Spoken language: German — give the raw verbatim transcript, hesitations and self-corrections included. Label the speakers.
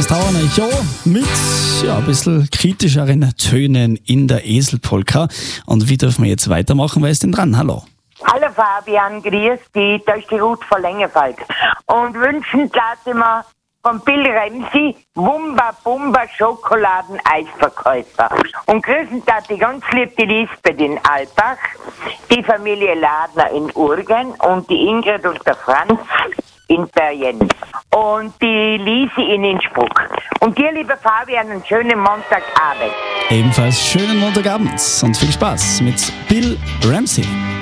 Speaker 1: Das dauernde Jahr mit ja, ein bisschen kritischeren Tönen in der Eselpolka. Und wie dürfen wir jetzt weitermachen? Wer ist denn dran? Hallo.
Speaker 2: Hallo Fabian, grüß dich, da ist die Ruth von Lengefeld. Und wünschen lasse mir von Bill Ramsey Wumba Bumba Schokoladen-Eisverkäufer. Und grüßen da die ganz liebe Lisbeth in Albach, die Familie Ladner in Urgen und die Ingrid und der Franz in Bergen und die Lisi in Innsbruck. Und dir, lieber Fabian, einen schönen Montagabend.
Speaker 1: Ebenfalls schönen Montagabend und viel Spaß mit Bill Ramsey.